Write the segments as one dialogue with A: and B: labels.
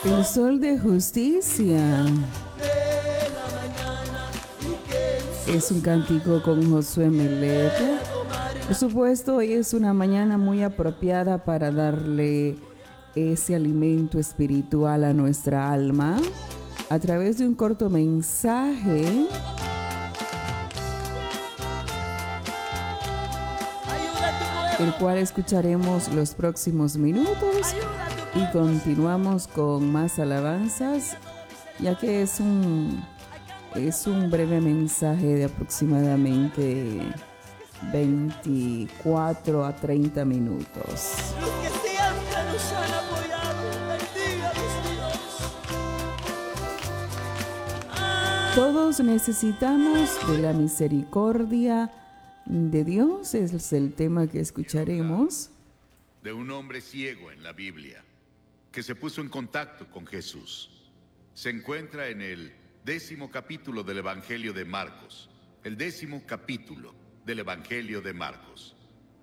A: El sol de justicia es un cántico con Josué Melet. Por supuesto, hoy es una mañana muy apropiada para darle ese alimento espiritual a nuestra alma a través de un corto mensaje el cual escucharemos los próximos minutos y continuamos con más alabanzas, ya que es un breve mensaje de aproximadamente 24 a 30 minutos.
B: Los que siempre nos han apoyado, bendiga Dios.
A: Todos necesitamos de la misericordia de Dios, es el tema que escucharemos.
C: De un hombre ciego en la Biblia que se puso en contacto con Jesús. Se encuentra en el 10º capítulo del Evangelio de Marcos. El 10º capítulo del Evangelio de Marcos.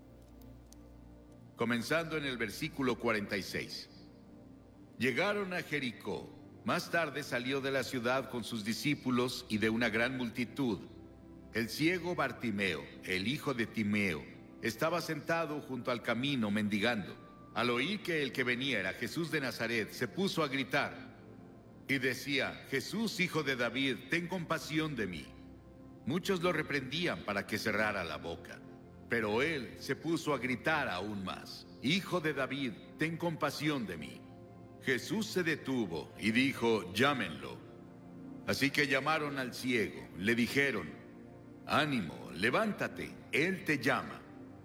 C: Comenzando en el versículo 46. Llegaron a Jericó. Más tarde salió de la ciudad con sus discípulos y de una gran multitud. El ciego Bartimeo, el hijo de Timeo, estaba sentado junto al camino mendigando. Al oír que el que venía era Jesús de Nazaret, se puso a gritar y decía: Jesús, hijo de David, ten compasión de mí. Muchos lo reprendían para que cerrara la boca, pero él se puso a gritar aún más: Hijo de David, ten compasión de mí. Jesús se detuvo y dijo: llámenlo. Así que llamaron al ciego, le dijeron: ánimo, levántate, él te llama.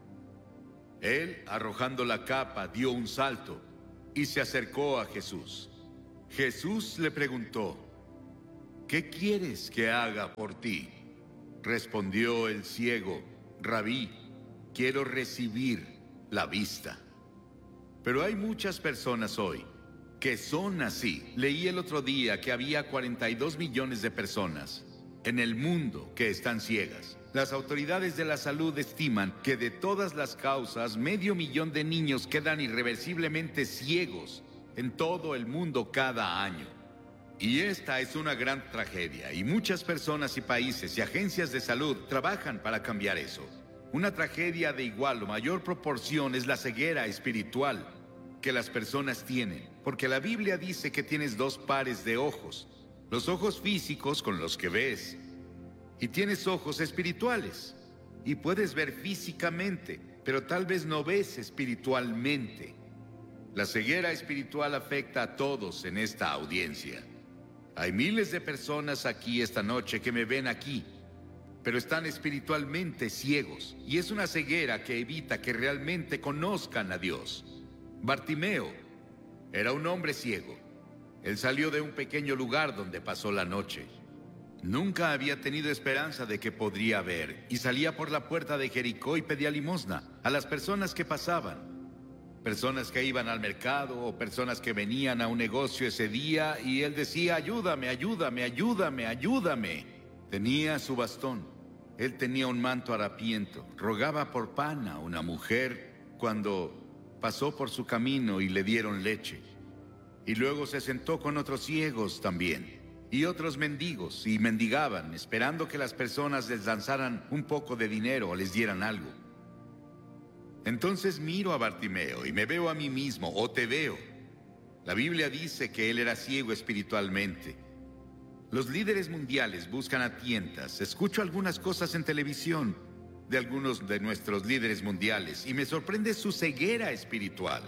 C: Él, arrojando la capa, dio un salto y se acercó a Jesús. Jesús le preguntó: ¿qué quieres que haga por ti? Respondió el ciego: Rabí, quiero recibir la vista. Pero hay muchas personas hoy que son así. Leí el otro día que había 42 millones de personas en el mundo que están ciegas. Las autoridades de la salud estiman que de todas las causas, 500,000 de niños quedan irreversiblemente ciegos en todo el mundo cada año. Y esta es una gran tragedia, y muchas personas y países y agencias de salud trabajan para cambiar eso. Una tragedia de igual o mayor proporción es la ceguera espiritual que las personas tienen, porque la Biblia dice que tienes 2 pares de ojos: los ojos físicos con los que ves, y tienes ojos espirituales, y puedes ver físicamente, pero tal vez no ves espiritualmente. La ceguera espiritual afecta a todos en esta audiencia. Hay miles de personas aquí esta noche que me ven aquí, pero están espiritualmente ciegos, y es una ceguera que evita que realmente conozcan a Dios. Bartimeo era un hombre ciego. Él salió de un pequeño lugar donde pasó la noche. Nunca había tenido esperanza de que podría ver, y salía por la puerta de Jericó y pedía limosna a las personas que pasaban. Personas que iban al mercado o personas que venían a un negocio ese día, y él decía: ayúdame, ayúdame, ayúdame, ayúdame. Tenía su bastón. Él tenía un manto harapiento. Rogaba por pan a una mujer cuando pasó por su camino y le dieron leche. Y luego se sentó con otros ciegos también, y otros mendigos, y mendigaban, esperando que las personas les lanzaran un poco de dinero o les dieran algo. Entonces miro a Bartimeo y me veo a mí mismo, o te veo. La Biblia dice que él era ciego espiritualmente. Los líderes mundiales buscan a tientas. Escucho algunas cosas en televisión de algunos de nuestros líderes mundiales y me sorprende su ceguera espiritual.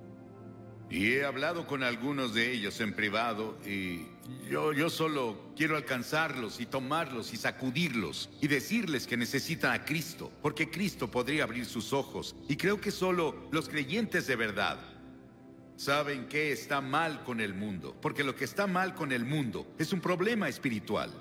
C: Y he hablado con algunos de ellos en privado, y yo solo quiero alcanzarlos y tomarlos y sacudirlos y decirles que necesitan a Cristo, porque Cristo podría abrir sus ojos. Y creo que solo los creyentes de verdad saben qué está mal con el mundo, porque lo que está mal con el mundo es un problema espiritual.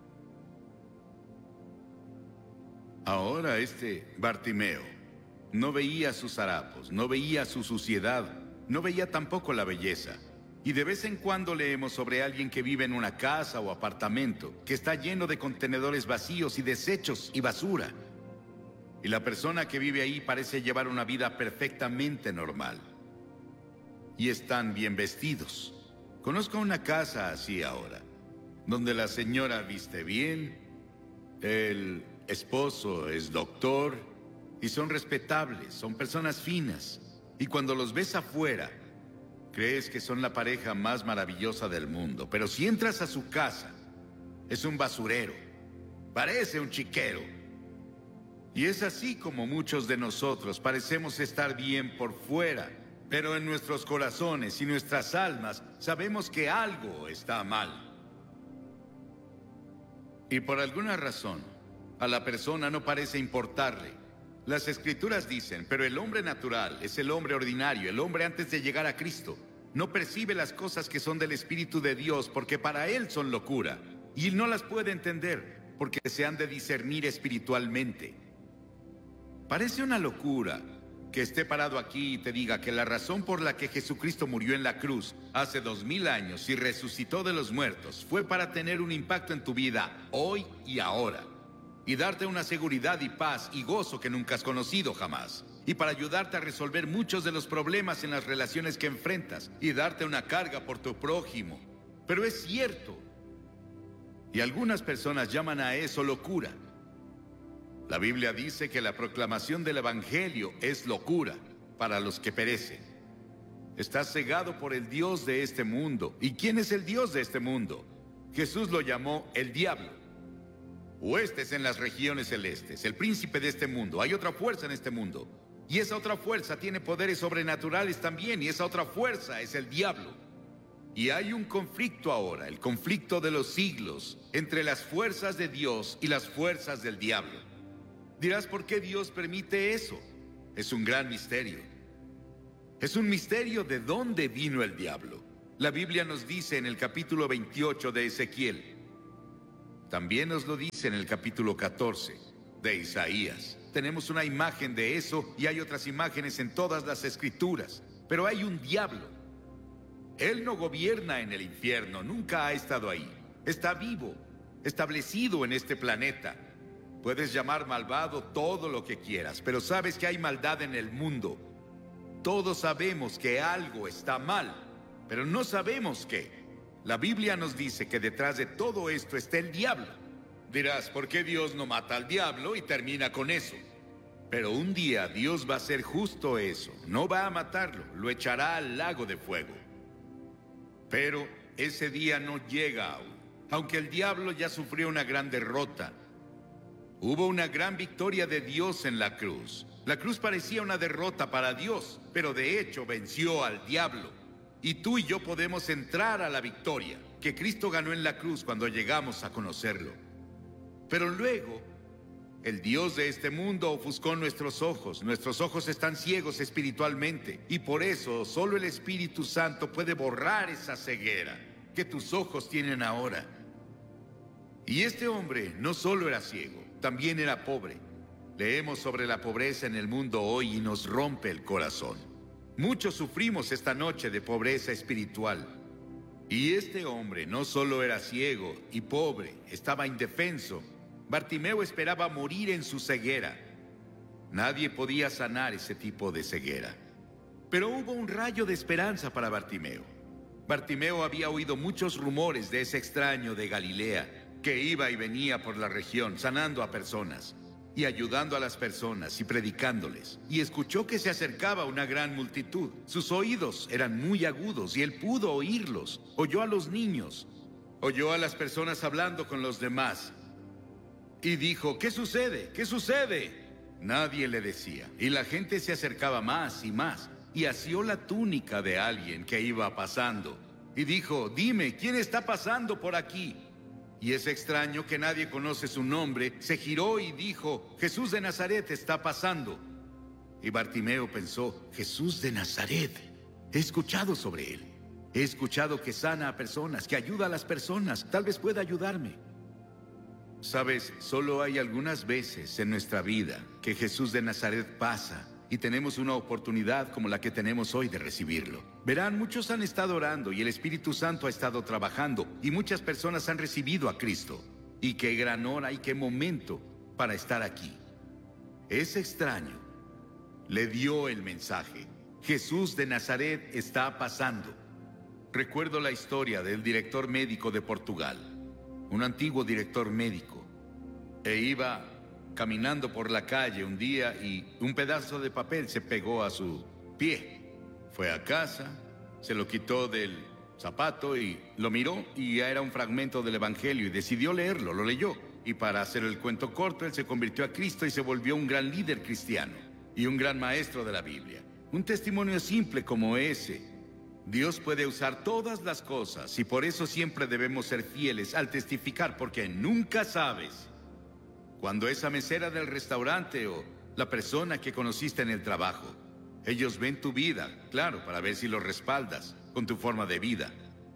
C: Ahora Bartimeo no veía sus harapos, no veía su suciedad, no veía tampoco la belleza. Y de vez en cuando leemos sobre alguien que vive en una casa o apartamento que está lleno de contenedores vacíos y desechos y basura. Y la persona que vive ahí parece llevar una vida perfectamente normal. Y están bien vestidos, Conozco una casa así ahora, donde la señora viste bien, el esposo es doctor y son respetables, son personas finas. Y cuando los ves afuera, crees que son la pareja más maravillosa del mundo. Pero si entras a su casa, es un basurero, parece un chiquero. Y es así como muchos de nosotros parecemos estar bien por fuera, pero en nuestros corazones y nuestras almas sabemos que algo está mal. Y por alguna razón, a la persona no parece importarle. Las Escrituras dicen, pero el hombre natural es el hombre ordinario, el hombre antes de llegar a Cristo. No percibe las cosas que son del Espíritu de Dios porque para él son locura. Y no las puede entender porque se han de discernir espiritualmente. Parece una locura que esté parado aquí y te diga que la razón por la que Jesucristo murió en la cruz hace 2000 años y resucitó de los muertos fue para tener un impacto en tu vida hoy y ahora, y darte una seguridad y paz y gozo que nunca has conocido jamás, y para ayudarte a resolver muchos de los problemas en las relaciones que enfrentas y darte una carga por tu prójimo. Pero es cierto, y algunas personas llaman a eso locura. La Biblia dice que la proclamación del Evangelio es locura para los que perecen. Estás cegado por el Dios de este mundo. ¿Y quién es el Dios de este mundo? Jesús lo llamó el diablo. Huestes en las regiones celestes, el príncipe de este mundo. Hay otra fuerza en este mundo. Y esa otra fuerza tiene poderes sobrenaturales también. Y esa otra fuerza es el diablo. Y hay un conflicto ahora, el conflicto de los siglos, entre las fuerzas de Dios y las fuerzas del diablo. Dirás, ¿por qué Dios permite eso? Es un gran misterio. Es un misterio de dónde vino el diablo. La Biblia nos dice en el capítulo 28 de Ezequiel. También nos lo dice en el capítulo 14 de Isaías. Tenemos una imagen de eso y hay otras imágenes en todas las escrituras. Pero hay un diablo. Él no gobierna en el infierno, nunca ha estado ahí. Está vivo, establecido en este planeta. Puedes llamar malvado todo lo que quieras, pero sabes que hay maldad en el mundo. Todos sabemos que algo está mal, pero no sabemos qué. La Biblia nos dice que detrás de todo esto está el diablo. Dirás, ¿por qué Dios no mata al diablo y termina con eso? Pero un día Dios va a hacer justo eso. No va a matarlo, lo echará al lago de fuego. Pero ese día no llega aún, aunque el diablo ya sufrió una gran derrota. Hubo una gran victoria de Dios en la cruz. La cruz parecía una derrota para Dios, pero de hecho venció al diablo. Y tú y yo podemos entrar a la victoria que Cristo ganó en la cruz cuando llegamos a conocerlo. Pero luego, el Dios de este mundo ofuscó nuestros ojos están ciegos espiritualmente, y por eso solo el Espíritu Santo puede borrar esa ceguera que tus ojos tienen ahora. Y este hombre no solo era ciego, también era pobre. Leemos sobre la pobreza en el mundo hoy y nos rompe el corazón. Muchos sufrimos esta noche de pobreza espiritual. Y este hombre no solo era ciego y pobre, estaba indefenso. Bartimeo esperaba morir en su ceguera. Nadie podía sanar ese tipo de ceguera. Pero hubo un rayo de esperanza para Bartimeo. Bartimeo había oído muchos rumores de ese extraño de Galilea, que iba y venía por la región, sanando a personas, y ayudando a las personas y predicándoles. Y escuchó que se acercaba una gran multitud. Sus oídos eran muy agudos y él pudo oírlos. Oyó a los niños, oyó a las personas hablando con los demás. Y dijo, ¿qué sucede? ¿Qué sucede? Nadie le decía. Y la gente se acercaba más y más. Y asió la túnica de alguien que iba pasando. Y dijo, dime, ¿quién está pasando por aquí? Y ese extraño, que nadie conoce su nombre, se giró y dijo, Jesús de Nazaret está pasando. Y Bartimeo pensó, Jesús de Nazaret, he escuchado sobre él. He escuchado que sana a personas, que ayuda a las personas, tal vez pueda ayudarme. Sabes, solo hay algunas veces en nuestra vida que Jesús de Nazaret pasa y tenemos una oportunidad como la que tenemos hoy de recibirlo. Verán, muchos han estado orando y el Espíritu Santo ha estado trabajando y muchas personas han recibido a Cristo. Y qué gran hora y qué momento para estar aquí. Ese extraño le dio el mensaje. Jesús de Nazaret está pasando. recuerdo la historia del director médico de Portugal, un antiguo director médico, e iba caminando por la calle un día y un pedazo de papel se pegó a su pie. Fue a casa, se lo quitó del zapato y lo miró y ya era un fragmento del Evangelio y decidió leerlo, lo leyó. Y para hacer el cuento corto, él se convirtió a Cristo y se volvió un gran líder cristiano y un gran maestro de la Biblia. Un testimonio simple como ese. Dios puede usar todas las cosas y por eso siempre debemos ser fieles al testificar, porque nunca sabes cuando esa mesera del restaurante o la persona que conociste en el trabajo, ellos ven tu vida, claro, para ver si lo respaldas con tu forma de vida.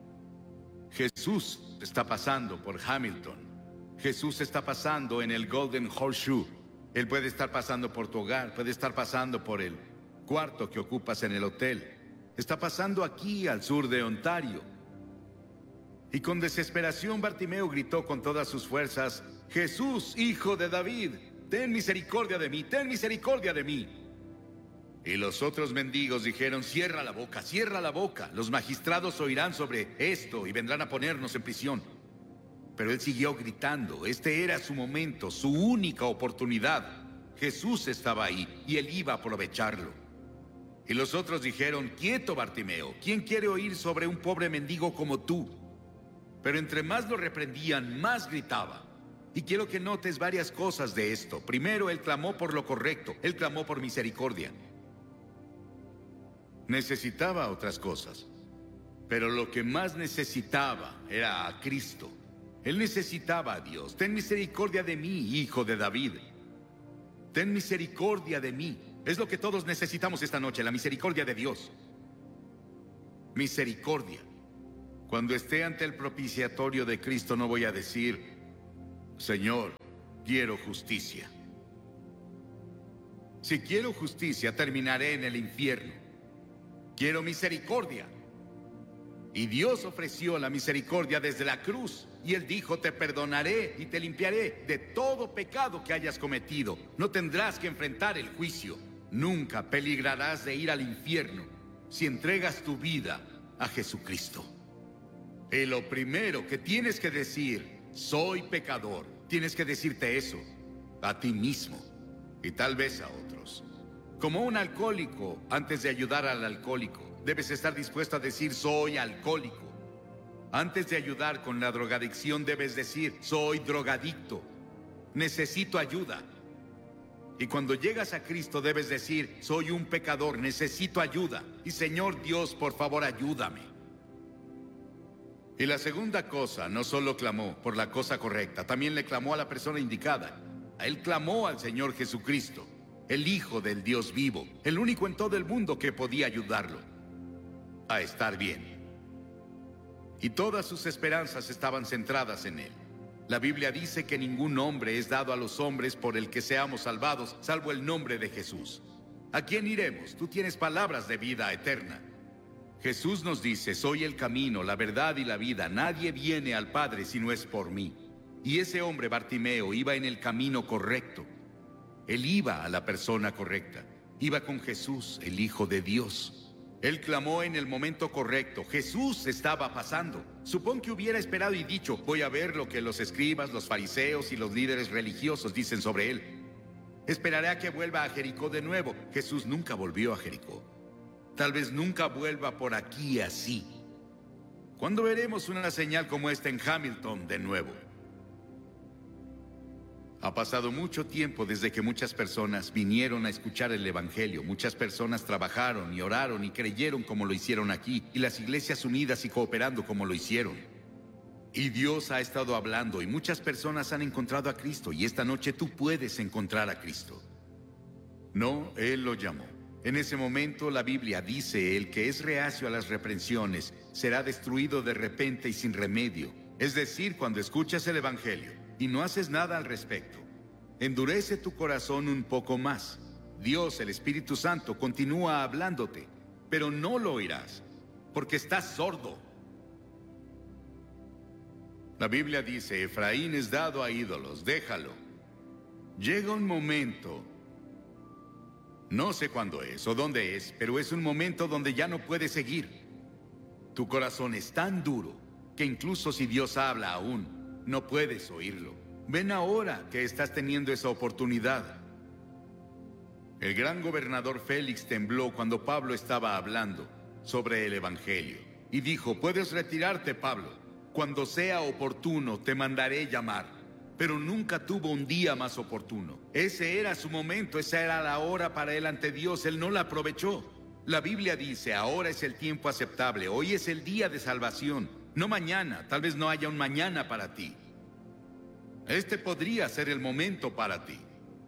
C: Jesús está pasando por Hamilton. Jesús está pasando en el Golden Horseshoe. Él puede estar pasando por tu hogar, puede estar pasando por el cuarto que ocupas en el hotel. Está pasando aquí al sur de Ontario. Y con desesperación Bartimeo gritó con todas sus fuerzas: Jesús, hijo de David, ten misericordia de mí, ten misericordia de mí. Y los otros mendigos dijeron: cierra la boca, los magistrados oirán sobre esto y vendrán a ponernos en prisión. Pero él siguió gritando. Este era su momento, su única oportunidad. Jesús estaba ahí y él iba a aprovecharlo. Y los otros dijeron: quieto, Bartimeo, ¿quién quiere oír sobre un pobre mendigo como tú? Pero entre más lo reprendían, más gritaba. Y quiero que notes varias cosas de esto. Primero, él clamó por lo correcto, él clamó por misericordia. Necesitaba otras cosas, pero lo que más necesitaba era a Cristo. Él necesitaba a Dios. Ten misericordia de mí, hijo de David. Ten misericordia de mí. Es lo que todos necesitamos esta noche, la misericordia de Dios. Misericordia. Cuando esté ante el propiciatorio de Cristo no voy a decir: Señor, quiero justicia. Si quiero justicia, terminaré en el infierno. Quiero misericordia. Y Dios ofreció la misericordia desde la cruz. Y Él dijo: te perdonaré y te limpiaré de todo pecado que hayas cometido. No tendrás que enfrentar el juicio. Nunca peligrarás de ir al infierno si entregas tu vida a Jesucristo. Y lo primero que tienes que decir: soy pecador. Tienes que decirte eso a ti mismo y tal vez a otros. Como un alcohólico, antes de ayudar al alcohólico, debes estar dispuesto a decir: soy alcohólico. Antes de ayudar con la drogadicción, debes decir: soy drogadicto. Necesito ayuda. Y cuando llegas a Cristo, debes decir: soy un pecador, necesito ayuda. Y Señor Dios, por favor, ayúdame. Y la segunda cosa, no solo clamó por la cosa correcta, también le clamó a la persona indicada. Él clamó al Señor Jesucristo, el Hijo del Dios vivo, el único en todo el mundo que podía ayudarlo a estar bien. Y todas sus esperanzas estaban centradas en Él. La Biblia dice que ningún nombre es dado a los hombres por el que seamos salvados, salvo el nombre de Jesús. ¿A quién iremos? Tú tienes palabras de vida eterna. Jesús nos dice: soy el camino, la verdad y la vida. Nadie viene al Padre si no es por mí. Y ese hombre, Bartimeo, iba en el camino correcto. Él iba a la persona correcta. Iba con Jesús, el Hijo de Dios. Él clamó en el momento correcto. Jesús estaba pasando. Supón que hubiera esperado y dicho: voy a ver lo que los escribas, los fariseos y los líderes religiosos dicen sobre él. Esperaré a que vuelva a Jericó de nuevo. Jesús nunca volvió a Jericó. Tal vez nunca vuelva por aquí así. ¿Cuándo veremos una señal como esta en Hamilton de nuevo? Ha pasado mucho tiempo desde que muchas personas vinieron a escuchar el Evangelio. Muchas personas trabajaron y oraron y creyeron como lo hicieron aquí, y las iglesias unidas y cooperando como lo hicieron. Y Dios ha estado hablando y muchas personas han encontrado a Cristo, y esta noche tú puedes encontrar a Cristo. No, Él lo llamó. En ese momento la Biblia dice: el que es reacio a las reprensiones será destruido de repente y sin remedio. Es decir, cuando escuchas el Evangelio y no haces nada al respecto, endurece tu corazón un poco más. Dios, el Espíritu Santo, continúa hablándote, pero no lo oirás, porque estás sordo. La Biblia dice: Efraín es dado a ídolos, déjalo. Llega un momento, no sé cuándo es o dónde es, pero es un momento donde ya no puede seguir. Tu corazón es tan duro que incluso si Dios habla aún, no puedes oírlo. Ven ahora que estás teniendo esa oportunidad. El gran gobernador Félix tembló cuando Pablo estaba hablando sobre el Evangelio y dijo: puedes retirarte, Pablo. Cuando sea oportuno te mandaré llamar. Pero nunca tuvo un día más oportuno. Ese era su momento, esa era la hora para él ante Dios. Él no la aprovechó. La Biblia dice: ahora es el tiempo aceptable, hoy es el día de salvación, no mañana. Tal vez no haya un mañana para ti. Este podría ser el momento para ti.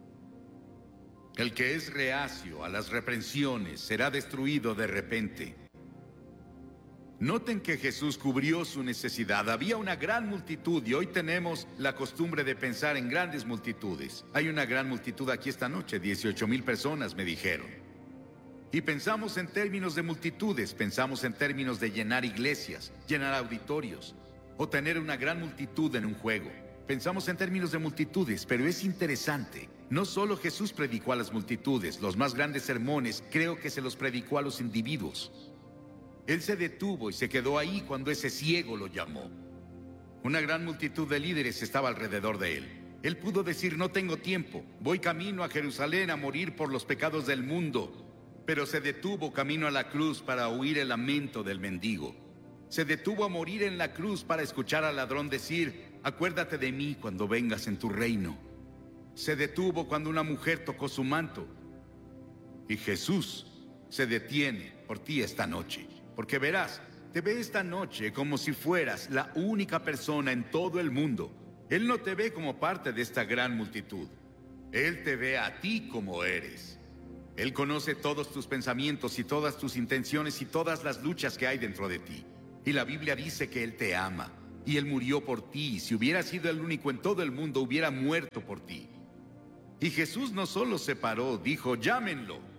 C: El que es reacio a las reprensiones será destruido de repente. Noten que Jesús cubrió su necesidad. Había una gran multitud y hoy tenemos la costumbre de pensar en grandes multitudes. Hay una gran multitud aquí esta noche, 18,000 personas me dijeron. Y pensamos en términos de multitudes, pensamos en términos de llenar iglesias, llenar auditorios, o tener una gran multitud en un juego. Pensamos en términos de multitudes, pero es interesante. No solo Jesús predicó a las multitudes, los más grandes sermones creo que se los predicó a los individuos. Él se detuvo y se quedó ahí cuando ese ciego lo llamó. Una gran multitud de líderes estaba alrededor de él. Él pudo decir: no tengo tiempo, voy camino a Jerusalén a morir por los pecados del mundo. Pero se detuvo camino a la cruz para oír el lamento del mendigo. Se detuvo a morir en la cruz para escuchar al ladrón decir: acuérdate de mí cuando vengas en tu reino. Se detuvo cuando una mujer tocó su manto. Y Jesús se detiene por ti esta noche. Porque verás, te ve esta noche como si fueras la única persona en todo el mundo. Él no te ve como parte de esta gran multitud. Él te ve a ti como eres. Él conoce todos tus pensamientos y todas tus intenciones y todas las luchas que hay dentro de ti. Y la Biblia dice que Él te ama. Y Él murió por ti. Y si hubiera sido el único en todo el mundo, hubiera muerto por ti. Y Jesús no solo se paró, dijo: llámenlo.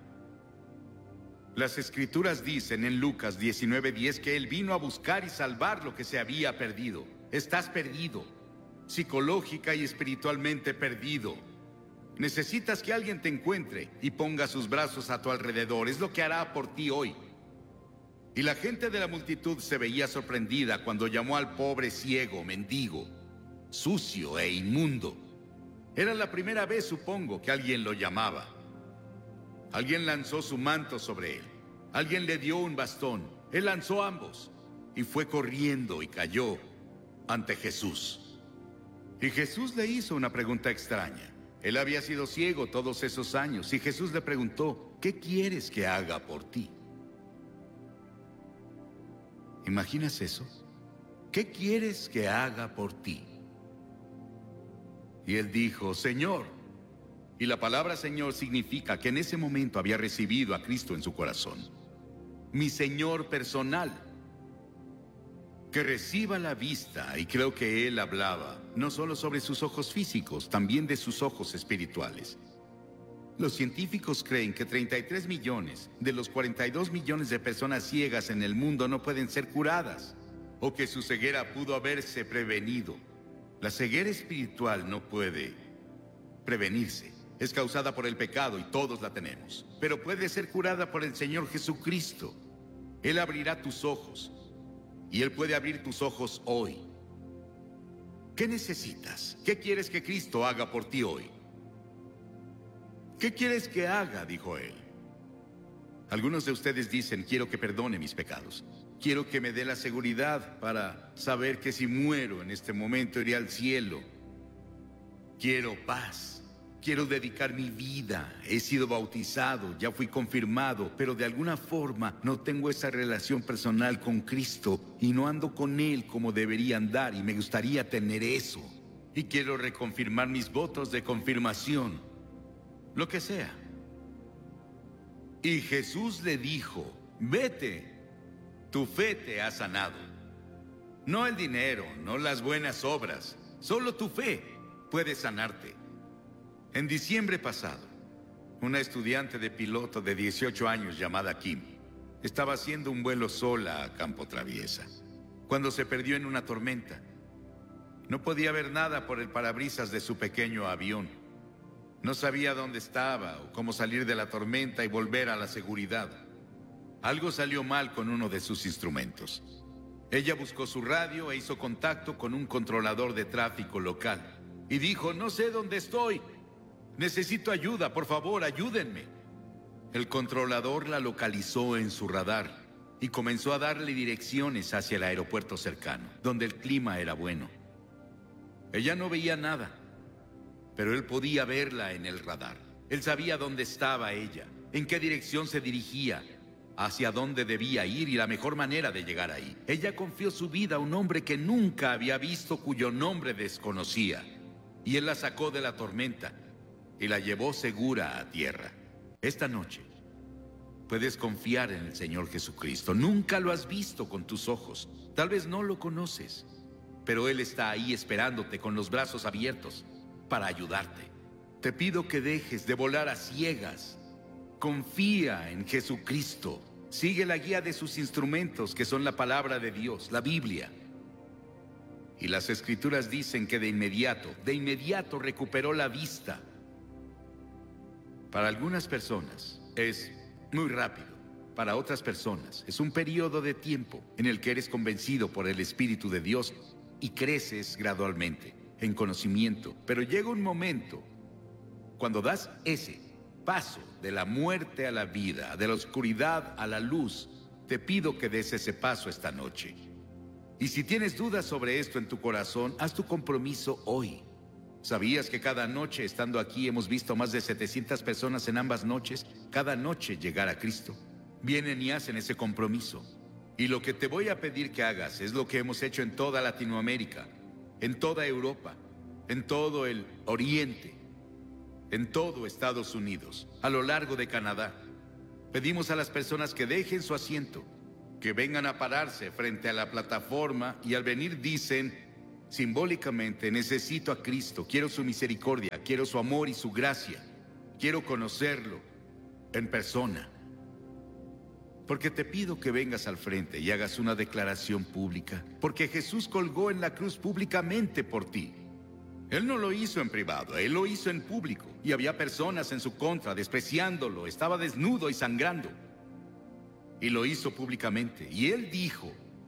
C: Las Escrituras dicen en Lucas 19:10 que Él vino a buscar y salvar lo que se había perdido. Estás perdido, psicológica y espiritualmente perdido. Necesitas que alguien te encuentre y ponga sus brazos a tu alrededor. Es lo que hará por ti hoy. Y la gente de la multitud se veía sorprendida cuando llamó al pobre ciego, mendigo, sucio e inmundo. Era la primera vez, supongo, que alguien lo llamaba. Alguien lanzó su manto sobre él. Alguien le dio un bastón. Él lanzó ambos y fue corriendo y cayó ante Jesús. Y Jesús le hizo una pregunta extraña. Él había sido ciego todos esos años y Jesús le preguntó: ¿qué quieres que haga por ti? ¿Imaginas eso? ¿Qué quieres que haga por ti? Y él dijo: Señor. Y la palabra Señor significa que en ese momento había recibido a Cristo en su corazón. Mi Señor personal. Que reciba la vista, y creo que él hablaba no solo sobre sus ojos físicos, también de sus ojos espirituales. Los científicos creen que 33 millones de los 42 millones de personas ciegas en el mundo no pueden ser curadas, o que su ceguera pudo haberse prevenido. La ceguera espiritual no puede prevenirse. Es causada por el pecado y todos la tenemos. Pero puede ser curada por el Señor Jesucristo. Él abrirá tus ojos. Y Él puede abrir tus ojos hoy. ¿Qué necesitas? ¿Qué quieres que Cristo haga por ti hoy? ¿Qué quieres que haga?, dijo Él. Algunos de ustedes dicen: quiero que perdone mis pecados. Quiero que me dé la seguridad para saber que si muero en este momento iré al cielo. Quiero paz. Quiero dedicar mi vida. He sido bautizado, ya fui confirmado, pero de alguna forma no tengo esa relación personal con Cristo y no ando con Él como debería andar, y me gustaría tener eso. Y quiero reconfirmar mis votos de confirmación, lo que sea. Y Jesús le dijo: vete, tu fe te ha sanado. No el dinero, no las buenas obras, solo tu fe puede sanarte. En diciembre pasado, una estudiante de piloto de 18 años llamada Kim estaba haciendo un vuelo sola a campo traviesa, cuando se perdió en una tormenta. No podía ver nada por el parabrisas de su pequeño avión. No sabía dónde estaba o cómo salir de la tormenta y volver a la seguridad. Algo salió mal con uno de sus instrumentos. Ella buscó su radio e hizo contacto con un controlador de tráfico local y dijo: no sé dónde estoy. Necesito ayuda, por favor, ayúdenme. El controlador la localizó en su radar y comenzó a darle direcciones hacia el aeropuerto cercano, donde el clima era bueno. Ella no veía nada, pero él podía verla en el radar. Él sabía dónde estaba ella, en qué dirección se dirigía, hacia dónde debía ir y la mejor manera de llegar ahí. Ella confió su vida a un hombre que nunca había visto, cuyo nombre desconocía. Y él la sacó de la tormenta y la llevó segura a tierra. Esta noche puedes confiar en el Señor Jesucristo. Nunca lo has visto con tus ojos. Tal vez no lo conoces, pero Él está ahí esperándote con los brazos abiertos para ayudarte. Te pido que dejes de volar a ciegas. Confía en Jesucristo. Sigue la guía de sus instrumentos, que son la palabra de Dios, la Biblia. Y las Escrituras dicen que de inmediato recuperó la vista. Para algunas personas es muy rápido. Para otras personas es un periodo de tiempo en el que eres convencido por el Espíritu de Dios y creces gradualmente en conocimiento. Pero llega un momento cuando das ese paso de la muerte a la vida, de la oscuridad a la luz. Te pido que des ese paso esta noche. Y si tienes dudas sobre esto en tu corazón, haz tu compromiso hoy. ¿Sabías que cada noche estando aquí hemos visto más de 700 personas en ambas noches, cada noche llegar a Cristo? Vienen y hacen ese compromiso. Y lo que te voy a pedir que hagas es lo que hemos hecho en toda Latinoamérica, en toda Europa, en todo el Oriente, en todo Estados Unidos, a lo largo de Canadá. Pedimos a las personas que dejen su asiento, que vengan a pararse frente a la plataforma y al venir dicen simbólicamente: necesito a Cristo, quiero su misericordia, quiero su amor y su gracia, quiero conocerlo en persona. Porque te pido que vengas al frente y hagas una declaración pública, porque Jesús colgó en la cruz públicamente por ti. Él no lo hizo en privado, Él lo hizo en público. Y había personas en su contra, despreciándolo, estaba desnudo y sangrando. Y lo hizo públicamente. Y Él dijo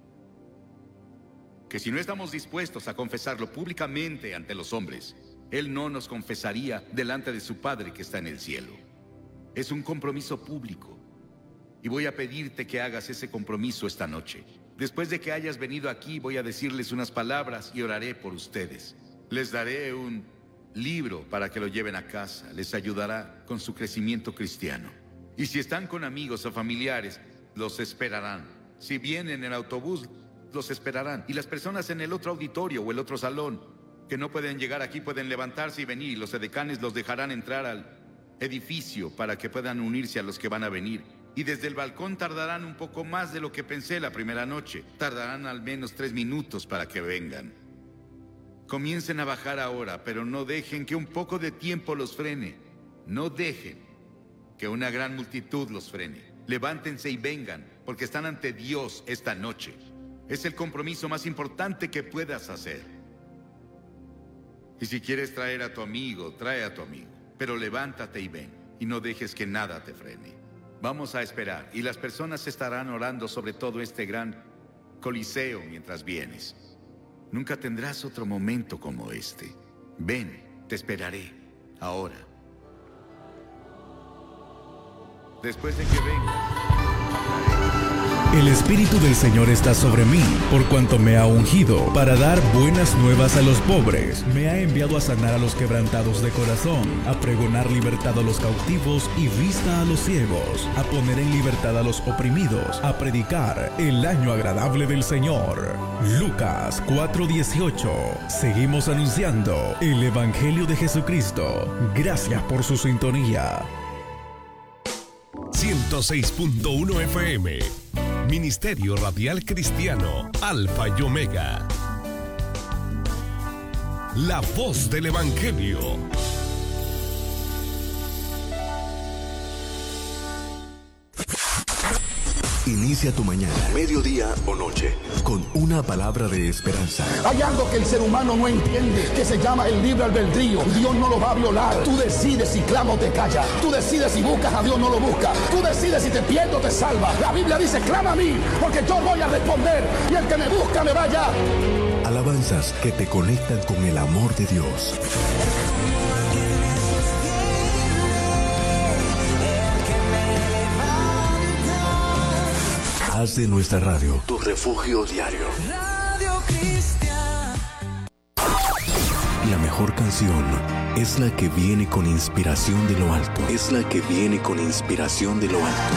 C: que si no estamos dispuestos a confesarlo públicamente ante los hombres, Él no nos confesaría delante de su Padre que está en el cielo. Es un compromiso público. Y voy a pedirte que hagas ese compromiso esta noche. Después de que hayas venido aquí, voy a decirles unas palabras y oraré por ustedes. Les daré un libro para que lo lleven a casa. Les ayudará con su crecimiento cristiano. Y si están con amigos o familiares, los esperarán. Si vienen en autobús, los esperarán. Y las personas en el otro auditorio o el otro salón que no pueden llegar aquí pueden levantarse y venir. Y los edecanes los dejarán entrar al edificio para que puedan unirse a los que van a venir. Y desde el balcón tardarán un poco más de lo que pensé la primera noche. Tardarán al menos 3 minutos para que vengan. Comiencen a bajar ahora, pero no dejen que un poco de tiempo los frene. No dejen que una gran multitud los frene. Levántense y vengan, porque están ante Dios esta noche. Es el compromiso más importante que puedas hacer. Y si quieres traer a tu amigo, trae a tu amigo. Pero levántate y ven, y no dejes que nada te frene. Vamos a esperar, y las personas estarán orando sobre todo este gran coliseo mientras vienes. Nunca tendrás otro momento como este. Ven, te esperaré, ahora. Después de que vengas,
D: El Espíritu del Señor está sobre mí, por cuanto me ha ungido para dar buenas nuevas a los pobres. Me ha enviado a sanar a los quebrantados de corazón, a pregonar libertad a los cautivos y vista a los ciegos, a poner en libertad a los oprimidos, a predicar el año agradable del Señor. Lucas 4:18. Seguimos anunciando el Evangelio de Jesucristo. Gracias por su sintonía.
E: 106.1 FM. Ministerio Radial Cristiano Alfa y Omega. La voz del Evangelio.
F: Inicia tu mañana, mediodía o noche con una palabra de esperanza.
G: Hay algo que el ser humano no entiende, que se llama el libre albedrío. Dios no lo va a violar. Tú decides si clama o te calla. Tú decides si buscas a Dios o no lo buscas. Tú decides si te pierdes o te salva. La Biblia dice, clama a mí, porque yo voy a responder. Y el que me busca me vaya.
F: Alabanzas que te conectan con el amor de Dios. Haz de nuestra radio tu refugio diario.
B: Radio Cristiana.
F: La mejor canción es la que viene con inspiración de lo alto. Es la que viene con inspiración de lo alto.